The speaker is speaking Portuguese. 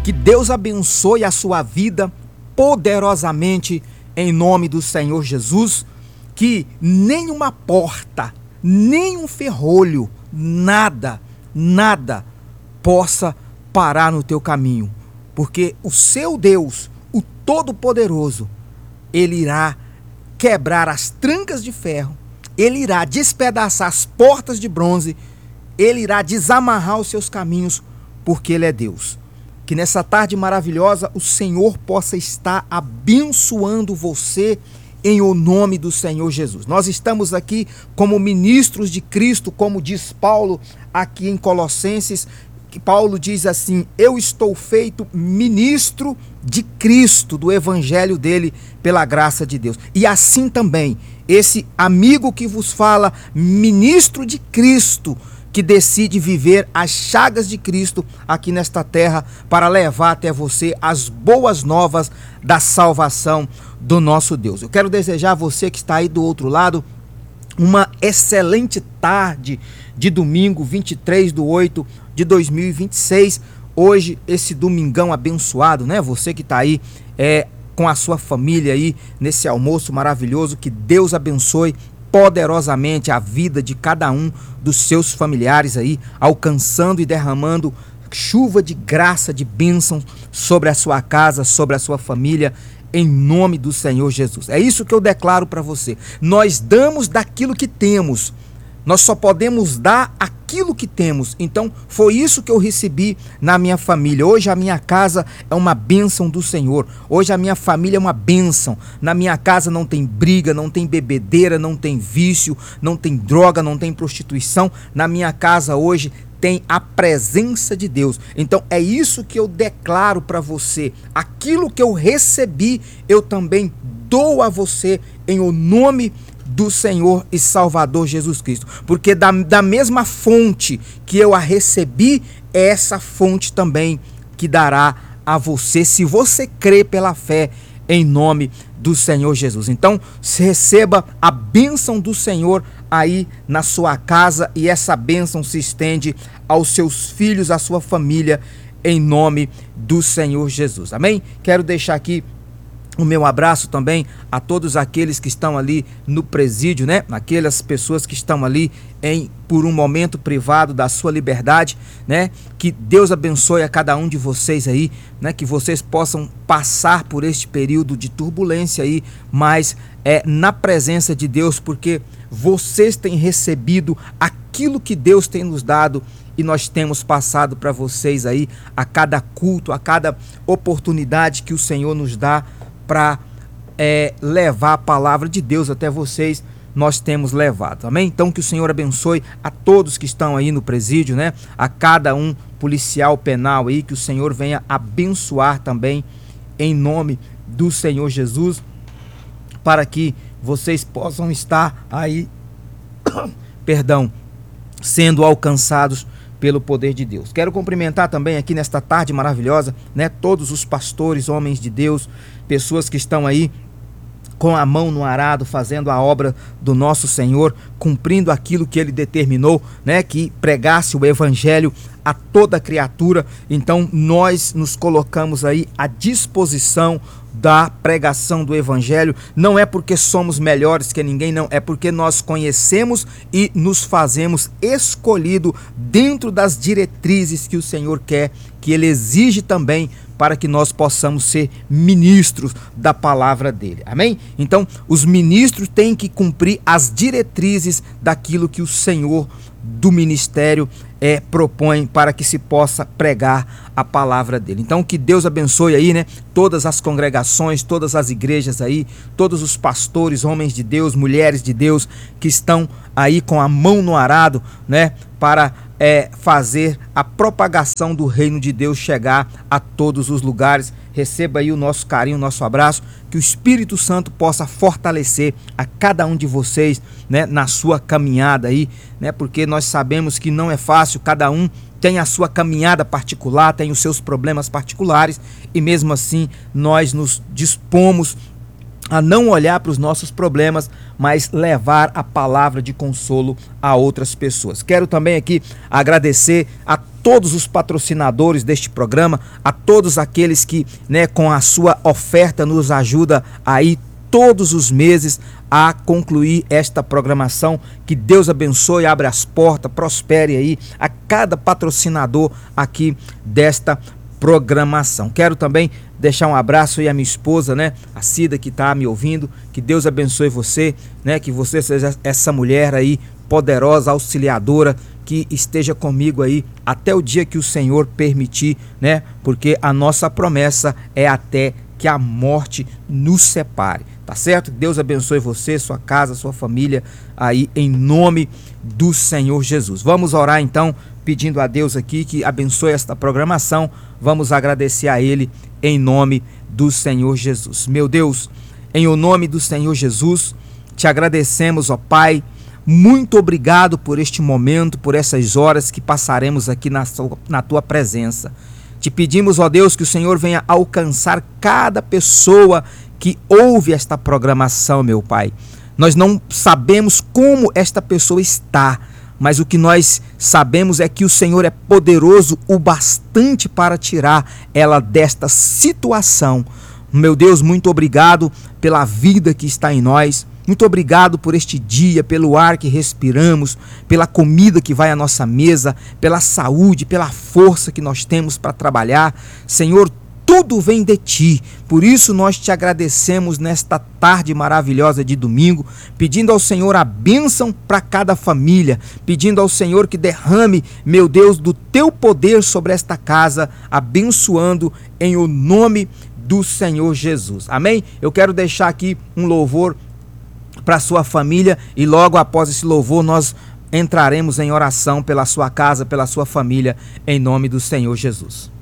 Que Deus abençoe a sua vida poderosamente em nome do Senhor Jesus. Que nenhuma porta, nenhum ferrolho, nada possa parar no teu caminho. Porque o seu Deus, o Todo-Poderoso, Ele irá quebrar as trancas de ferro, Ele irá despedaçar as portas de bronze, Ele irá desamarrar os seus caminhos, porque Ele é Deus. Que nessa tarde maravilhosa o Senhor possa estar abençoando você em o nome do Senhor Jesus. Nós estamos aqui como ministros de Cristo, como diz Paulo aqui em Colossenses, que Paulo diz assim: eu estou feito ministro de Cristo, do evangelho dele, pela graça de Deus. E assim também, esse amigo que vos fala, ministro de Cristo, que decide viver as chagas de Cristo aqui nesta terra para levar até você as boas novas da salvação do nosso Deus. Eu quero desejar a você que está aí do outro lado uma excelente tarde de domingo 23/8 de 2026. Hoje, esse domingão abençoado, né? Você que está aí com a sua família aí nesse almoço maravilhoso, que Deus abençoe poderosamente a vida de cada um dos seus familiares aí, alcançando e derramando chuva de graça, de bênção sobre a sua casa, sobre a sua família, em nome do Senhor Jesus. É isso que eu declaro para você. Nós damos daquilo que temos. Nós só podemos dar aquilo que temos. Então, foi isso que eu recebi na minha família. Hoje a minha casa é uma bênção do Senhor. Hoje a minha família é uma bênção. Na minha casa não tem briga, não tem bebedeira, não tem vício, não tem droga, não tem prostituição. Na minha casa hoje tem a presença de Deus. Então é isso que eu declaro para você. Aquilo que eu recebi, eu também dou a você em o nome do Senhor e Salvador Jesus Cristo. Porque da mesma fonte que eu a recebi, é essa fonte também que dará a você, se você crê pela fé, em nome do Senhor Jesus. Então, receba a bênção do Senhor aí na sua casa, e essa bênção se estende aos seus filhos, à sua família, em nome do Senhor Jesus. Amém? Quero deixar aqui o meu abraço também a todos aqueles que estão ali no presídio, né? Aquelas pessoas que estão ali por um momento privado da sua liberdade, né? Que Deus abençoe a cada um de vocês aí, né? Que vocês possam passar por este período de turbulência aí, mas na presença de Deus, porque vocês têm recebido aquilo que Deus tem nos dado, e nós temos passado para vocês aí a cada culto, a cada oportunidade que o Senhor nos dá para levar a palavra de Deus até vocês, nós temos levado, amém? Então que o Senhor abençoe a todos que estão aí no presídio, né? A cada um policial penal aí, que o Senhor venha abençoar também, em nome do Senhor Jesus, para que vocês possam estar aí, sendo alcançados pelo poder de Deus. Quero cumprimentar também aqui nesta tarde maravilhosa, né, todos os pastores, homens de Deus, pessoas que estão aí com a mão no arado, fazendo a obra do nosso Senhor, cumprindo aquilo que Ele determinou, né, que pregasse o evangelho a toda criatura. Então nós nos colocamos aí à disposição da pregação do evangelho. Não é porque somos melhores que ninguém, não, é porque nós conhecemos e nos fazemos escolhido dentro das diretrizes que o Senhor quer, que Ele exige também, para que nós possamos ser ministros da palavra dele, amém? Então os ministros têm que cumprir as diretrizes daquilo que o Senhor do ministério propõe, para que se possa pregar a palavra dele. Então que Deus abençoe aí, né, todas as congregações, todas as igrejas aí, todos os pastores, homens de Deus, mulheres de Deus, que estão aí com a mão no arado, né, para fazer a propagação do reino de Deus chegar a todos os lugares. Receba aí o nosso carinho, o nosso abraço, que o Espírito Santo possa fortalecer a cada um de vocês, né, na sua caminhada aí, né, porque nós sabemos que não é fácil, cada um tem a sua caminhada particular, tem os seus problemas particulares, e mesmo assim nós nos dispomos a não olhar para os nossos problemas, mas levar a palavra de consolo a outras pessoas. Quero também aqui agradecer a todos os patrocinadores deste programa, a todos aqueles que, com a sua oferta nos ajuda aí todos os meses a concluir esta programação. Que Deus abençoe, abra as portas, prospere aí a cada patrocinador aqui desta programação. Quero também deixar um abraço aí à minha esposa, a Cida, que está me ouvindo. Que Deus abençoe você, que você seja essa mulher aí poderosa, auxiliadora, que esteja comigo aí até o dia que o Senhor permitir, porque a nossa promessa é até que a morte nos separe, tá certo? Deus abençoe você, sua casa, sua família aí, em nome do Senhor Jesus. Vamos orar então, pedindo a Deus aqui que abençoe esta programação. Vamos agradecer a Ele em nome do Senhor Jesus. Meu Deus, em o nome do Senhor Jesus, te agradecemos, ó Pai. Muito obrigado por este momento, por essas horas que passaremos aqui na tua presença. Te pedimos, ó Deus, que o Senhor venha alcançar cada pessoa que ouve esta programação, meu Pai. Nós não sabemos como esta pessoa está, mas o que nós sabemos é que o Senhor é poderoso o bastante para tirar ela desta situação. Meu Deus, muito obrigado pela vida que está em nós. Muito obrigado por este dia, pelo ar que respiramos, pela comida que vai à nossa mesa, pela saúde, pela força que nós temos para trabalhar. Senhor, tudo vem de Ti. Por isso nós te agradecemos nesta tarde maravilhosa de domingo, pedindo ao Senhor a bênção para cada família, pedindo ao Senhor que derrame, meu Deus, do Teu poder sobre esta casa, abençoando em o nome do Senhor Jesus. Amém? Eu quero deixar aqui um louvor para a sua família e logo após esse louvor nós entraremos em oração pela sua casa, pela sua família, em nome do Senhor Jesus.